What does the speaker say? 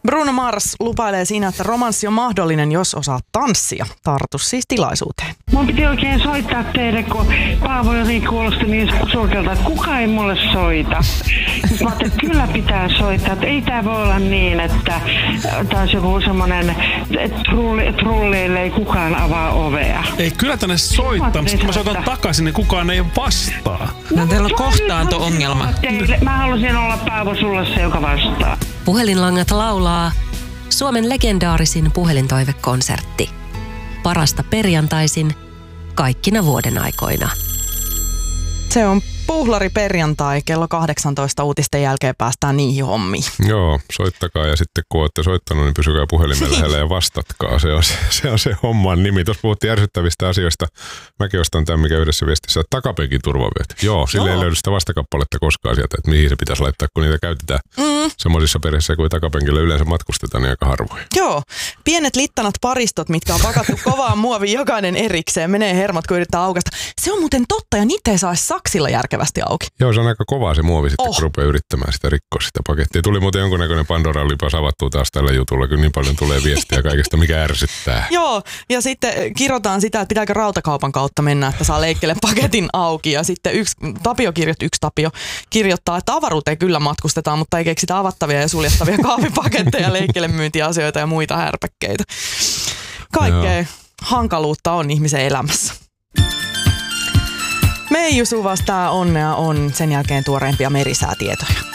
Bruno Mars lupailee siinä, että romanssi on mahdollinen, jos osaat tanssia. Tartu siis tilaisuuteen. Mun piti oikein soittaa teille, kun Paavo jotenkin kuulosti niin surkealta, että kukaan ei mulle soita. Mä ajattelin, että kyllä pitää soittaa, että ei tää voi olla niin, että taas joku semmonen trulleille ei kukaan avaa ovea. Ei, kyllä tänne soittaa, mutta kun mä soitan takaisin, niin kukaan ei vastaa. No teillä on kohtaanto-ongelma. Mä halusin olla Paavo sulle se, joka vastaa. Puhelinlangat laulaa Suomen legendaarisin puhelintoivekonsertti. Parasta perjantaisin kaikkina vuoden aikoina. Se on puhlariperjantai, kello 18 uutisten jälkeen päästään niihin hommiin. Joo, soittakaa ja sitten kun olette soittanut, niin pysykää puhelimen lähellä ja vastatkaa. Se on se homman nimi. Tuossa puhuttiin ärsyttävistä asioista. Mäkin ostan tämän, mikä yhdessä viestissä, että takapenkin turvavyöt. Joo, sille ei löydy sitä vastakappaletta koskaan sieltä, että mihin se pitäisi laittaa, kun niitä käytetään semmoisissa perheissä, kuin takapenkillä yleensä matkustetaan, niin aika harvoin. Joo, pienet littanat paristot, mitkä on pakattu kovaan muoviin jokainen erikseen, menee hermot, kun yrittää aukasta. Se on muuten totta ja niitä ei saa saksilla järkevästi auki. Joo, se on aika kovaa se muovi sitten, kun rupeaa yrittämään sitä rikkoa sitä pakettia. Tuli muuten jonkunnäköinen Pandoran lipas avattua taas tällä jutulla, kun niin paljon tulee viestiä kaikesta, mikä ärsyttää. Joo, ja sitten kirjoitetaan sitä, että pitääkö rautakaupan kautta mennä, että saa leikkele paketin auki. Ja sitten yksi Tapio kirjoittaa, että avaruuteen kyllä matkustetaan, mutta ei keksitä avattavia ja suljettavia kahvipaketteja, leikkelemyyntiasioita ja muita härpäkkeitä. Kaikkea hankaluutta on ihmisen elämässä. Meiju Suvas, tää onnea on, sen jälkeen tuoreimpia merisäätietoja.